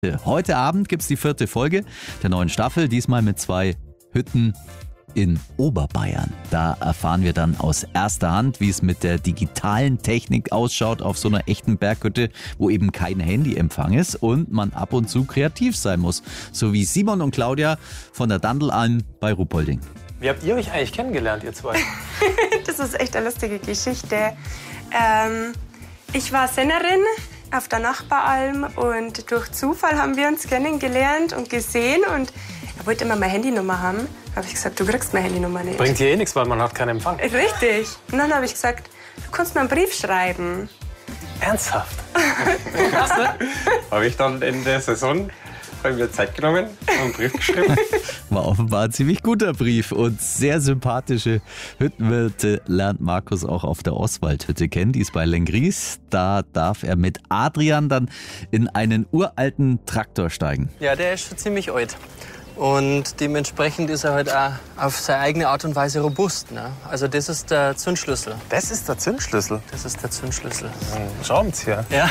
Heute Abend gibt es die 4. Folge der neuen Staffel, diesmal mit 2 Hütten in Oberbayern. Da erfahren wir dann aus erster Hand, wie es mit der digitalen Technik ausschaut auf so einer echten Berghütte, wo eben kein Handyempfang ist und man ab und zu kreativ sein muss. So wie Simon und Claudia von der Dandelalm bei Ruppolding. Wie habt ihr euch eigentlich kennengelernt, ihr zwei? Das ist echt eine lustige Geschichte. Ich war Sennerin auf der Nachbaralm und durch Zufall haben wir uns kennengelernt und gesehen und er wollte immer meine Handynummer haben. Da habe ich gesagt, du kriegst meine Handynummer nicht. Bringt hier eh nichts, weil man hat keinen Empfang. Richtig. Und dann habe ich gesagt, du kannst mir einen Brief schreiben. Ernsthaft? Krass, ne? Habe ich dann in der Saison mir Zeit genommen und einen Brief geschrieben. War offenbar ein ziemlich guter Brief und sehr sympathische Hüttenwirte lernt Markus auch auf der Oswaldhütte kennen. Die ist bei Lengries. Da darf er mit Adrian dann in einen uralten Traktor steigen. Ja, der ist schon ziemlich alt. Und dementsprechend ist er halt auch auf seine eigene Art und Weise robust. Ne? Also das ist der Zündschlüssel. Das ist der Zündschlüssel. Das ist der Zündschlüssel. Schraubenzieher. Ja.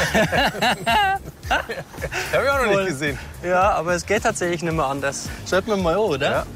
Habe ich auch noch nicht gesehen. Ja, aber es geht tatsächlich nicht mehr anders. Schaut man mal an, oder? Ja.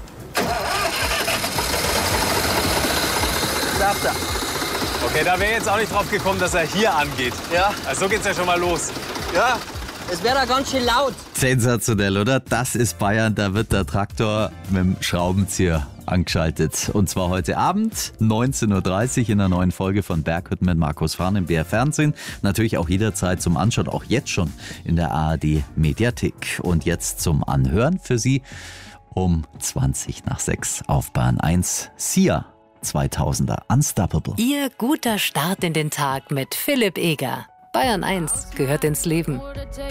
Klappt er. Okay, da wäre jetzt auch nicht drauf gekommen, dass er hier angeht. Ja. Also so geht's ja schon mal los. Ja. Es wäre da ganz schön laut. Sensationell, oder? Das ist Bayern, da wird der Traktor mit dem Schraubenzieher angeschaltet. Und zwar heute Abend, 19.30 Uhr in der neuen Folge von Berghütten mit Markus Farn im BR Fernsehen. Natürlich auch jederzeit zum Anschauen, auch jetzt schon in der ARD Mediathek. Und jetzt zum Anhören für Sie um 6:20 auf Bahn 1. Sia 2000er Unstoppable. Ihr guter Start in den Tag mit Philipp Eger. Bayern 1 gehört ins Leben.